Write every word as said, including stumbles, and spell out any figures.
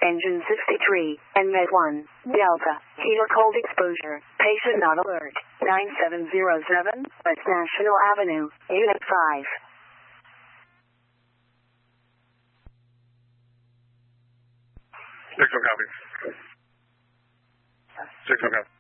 engine sixty-three, N M E D one, Delta, heater cold exposure, patient not alert, nine seven zero seven, West National Avenue, Unit five. Six, no copy. Six, no copy.